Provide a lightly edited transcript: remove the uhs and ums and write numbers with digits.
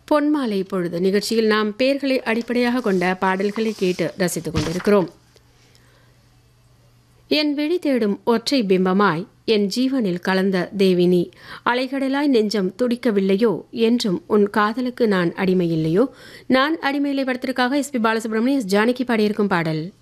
பொன்மாலை பொழுது நிகழ்ச்சியில் நாம் பெயர்களை அடிப்படையாக கொண்ட பாடல்களை கேட்டு ரசித்துக் கொண்டிருக்கிறோம். என் விழி தேடும் ஒற்றை பிம்பமாய் என் ஜீவனில் கலந்த தேவினி, அலைகடலாய் நெஞ்சம் துடிக்கவில்லையோ, என்றும் உன் காதலுக்கு நான் அடிமை இல்லையோ. நான் அடிமையில்லை படத்திற்காக எஸ்பி பாலசுப்ரமணியம், எஸ் ஜானகி பாடியிருக்கும் பாடல்.